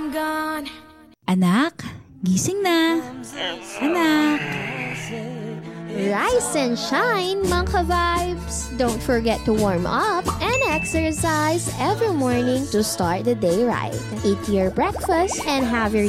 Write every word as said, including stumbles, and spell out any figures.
Anak, gising na. Anak. Rise and shine, mga ka-vibes! Don't forget to warm up and exercise every morning to start the day right. Eat your breakfast and have your